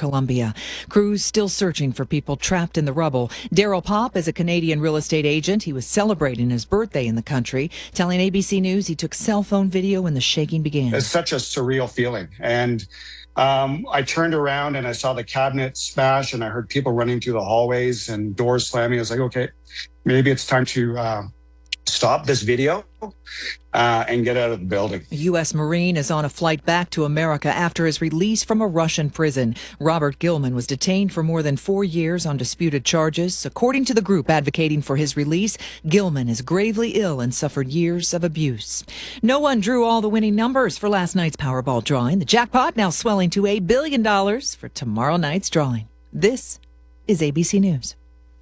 Columbia. Crews still searching for people trapped in the rubble. Daryl Popp is a Canadian real estate agent. He was celebrating his birthday in the country, telling ABC News he took cell phone video when the shaking began. It's such a surreal feeling. And I turned around and I saw the cabinet smash and I heard people running through the hallways and doors slamming. I was like, okay, maybe it's time to stop this video and get out of the building. A U.S. Marine is on a flight back to America after his release from a Russian prison. Robert Gilman was detained for more than 4 years on disputed charges. According to the group advocating for his release, Gilman is gravely ill and suffered years of abuse. No one drew all the winning numbers for last night's Powerball drawing. The jackpot now swelling to $1 billion for tomorrow night's drawing. This is ABC News.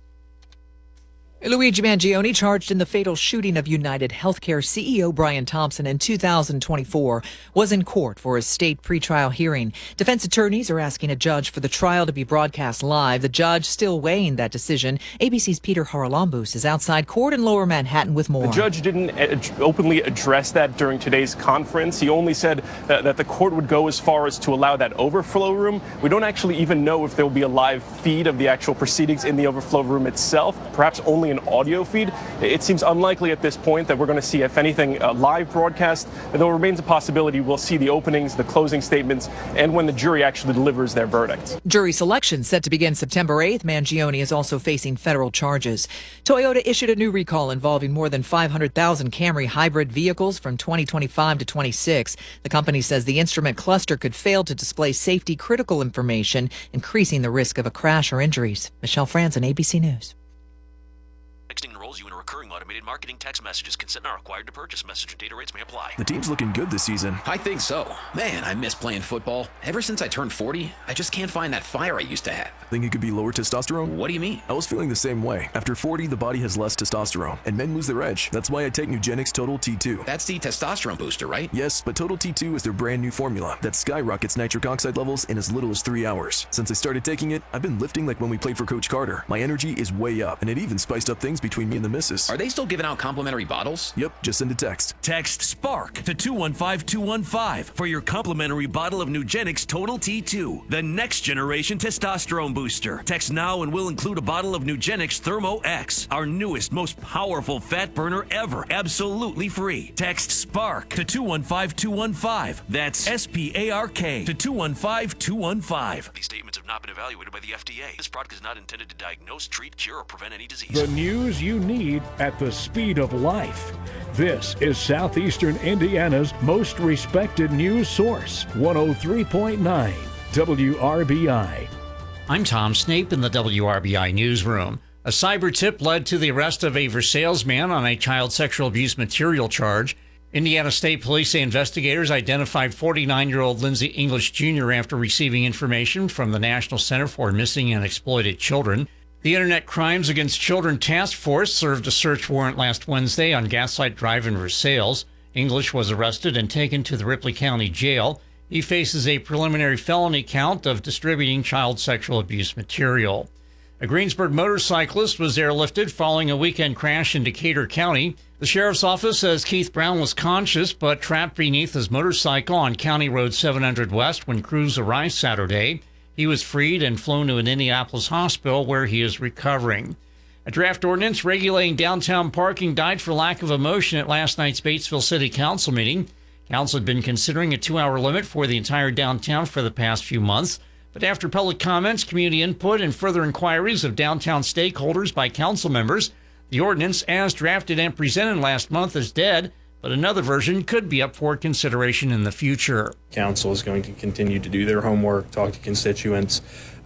Luigi Mangione, charged in the fatal shooting of United Healthcare CEO Brian Thompson in 2024, was in court for a state pretrial hearing. Defense attorneys are asking a judge for the trial to be broadcast live. The judge still weighing that decision. ABC's Peter Haralambous is outside court in Lower Manhattan with more. The judge didn't openly address that during today's conference. He only said that the court would go as far as to allow that overflow room. We don't actually even know if there will be a live feed of the actual proceedings in the overflow room itself, perhaps only an audio feed. It seems unlikely at this point that we're going to see, if anything, a live broadcast. There remains a possibility we'll see the openings, the closing statements, and when the jury actually delivers their verdict. Jury selection set to begin September 8th. Mangione is also facing federal charges. Toyota issued a new recall involving more than 500,000 Camry hybrid vehicles from 2025 to 26. The company says the instrument cluster could fail to display safety critical information, increasing the risk of a crash or injuries. Michelle Franzen, ABC News. Texting enrolls you in a recurring automated marketing text messages. Consent not required to purchase. Message and data rates may apply. The team's looking good this season. I think so. Man, I miss playing football. Ever since I turned 40, I just can't find that fire I used to have. Think it could be lower testosterone? What do you mean? I was feeling the same way. After 40, the body has less testosterone, and men lose their edge. That's why I take Nugenix Total T2. That's the testosterone booster, right? Yes, but Total T2 is their brand new formula that skyrockets nitric oxide levels in as little as 3 hours. Since I started taking it, I've been lifting like when we played for Coach Carter. My energy is way up, and it even spiced up things between me and the missus. Are they still giving out complimentary bottles? Yep, just send a text. Text SPARK to 215-215 for your complimentary bottle of Nugenix Total T2, the next generation testosterone booster. Text now and we'll include a bottle of Nugenix Thermo X, our newest, most powerful fat burner ever, absolutely free. Text SPARK to 215-215. That's SPARK to 215-215. These statements have not been evaluated by the FDA. This product is not intended to diagnose, treat, cure, or prevent any disease. The news you need at the speed of life. This is Southeastern Indiana's most respected news source, 103.9 WRBI. I'm Tom Snape in the WRBI newsroom. A cyber tip led to the arrest of a Versailles man on a child sexual abuse material charge. Indiana State Police say investigators identified 49-year-old Lindsay English Jr. after receiving information from the National Center for Missing and Exploited Children. The Internet Crimes Against Children Task Force served a search warrant last Wednesday on Gaslight Drive in Versailles. English was arrested and taken to the Ripley County Jail. He faces a preliminary felony count of distributing child sexual abuse material. A Greensburg motorcyclist was airlifted following a weekend crash in Decatur County. The sheriff's office says Keith Brown was conscious but trapped beneath his motorcycle on County Road 700 West when crews arrived Saturday. He was freed and flown to an Indianapolis hospital where he is recovering. A draft ordinance regulating downtown parking died for lack of a motion at last night's Batesville City Council meeting. Council had been considering a 2-hour limit for the entire downtown for the past few months. But after public comments, community input, and further inquiries of downtown stakeholders by council members, the ordinance, as drafted and presented last month, is dead, but another version could be up for consideration in the future. Council is going to continue to do their homework, talk to constituents,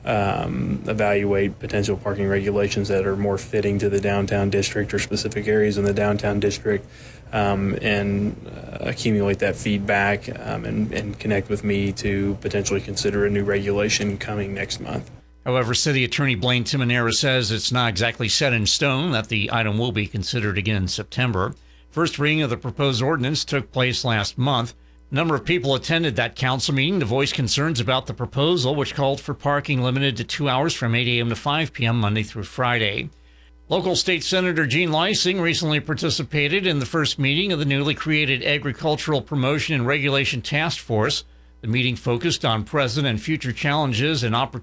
evaluate potential parking regulations that are more fitting to the downtown district or specific areas in the downtown district, and accumulate that feedback and connect with me to potentially consider a new regulation coming next month. However, City Attorney Blaine Timonera says it's not exactly set in stone that the item will be considered again in September. First reading of the proposed ordinance took place last month. A number of people attended that council meeting to voice concerns about the proposal, which called for parking limited to 2 hours from 8 a.m. to 5 p.m. Monday through Friday. Local State Senator Jean Leising recently participated in the first meeting of the newly created Agricultural Promotion and Regulation Task Force. The meeting focused on present and future challenges and opportunities